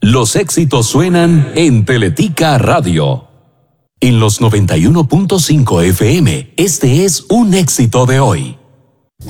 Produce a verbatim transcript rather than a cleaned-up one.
Los éxitos suenan en Teletica Radio. En los noventa y uno punto cinco F M, este es un éxito de hoy.